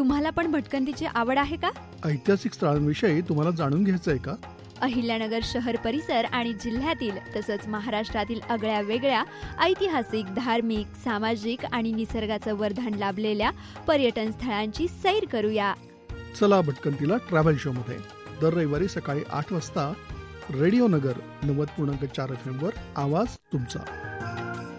तुम्हाला पण भटकंतीची आवड आहे का? ऐतिहासिक स्थळांविषयी तुम्हाला जाणून घ्यायचं आहे का? अहिल्यानगर शहर परिसर आणि जिल्ह्यातील तसंच महाराष्ट्रातील आगळ्या वेगळ्या ऐतिहासिक, धार्मिक, सामाजिक आणि निसर्गाचं वरदान लाभलेल्या पर्यटन स्थळांची सैर करूया. चला भटकंतीला ट्रॅव्हल शो मध्ये दर रविवारी सकाळी 8 वाजता रेडिओ नगर 90.4 FM वर आवाज तुमचा.